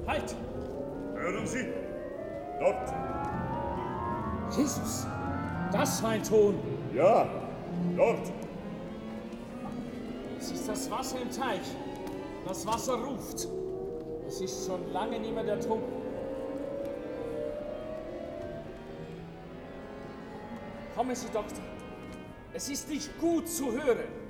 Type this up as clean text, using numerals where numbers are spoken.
Halt! Hören Sie? Dort. Jesus, das war ein Ton. Ja, dort. Es ist das Wasser im Teich. Das Wasser ruft. Es ist schon lange nicht mehr der Trunk. Kommen Sie, Doktor. Es ist nicht gut zu hören.